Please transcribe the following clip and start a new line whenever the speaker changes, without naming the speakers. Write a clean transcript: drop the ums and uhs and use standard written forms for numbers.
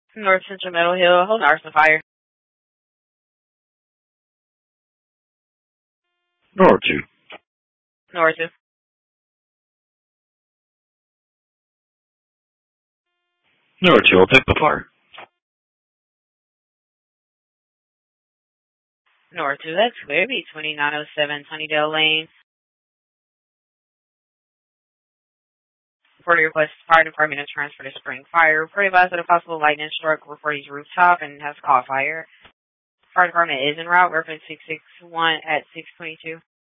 North Central Meadow Hill, hold arson fire.
North 2.
North 2.
North 2, I'll take the fire.
North 2, that's clear. Be 2907 Sunnydale Lane. Report request fire department to transfer to Spring Fire. Report advised that a possible lightning struck Reporty's rooftop and has caught fire. Fire department is en route. Reference 661 at 622.